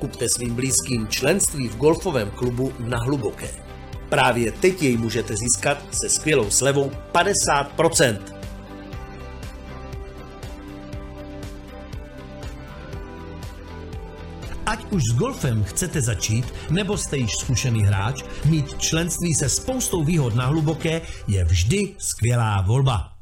kupte svým blízkým členství v golfovém klubu Na Hluboké. Právě teď jej můžete získat se skvělou slevou 50%. Ať už s golfem chcete začít, nebo jste již zkušený hráč, mít členství se spoustou výhod Na Hluboké je vždy skvělá volba.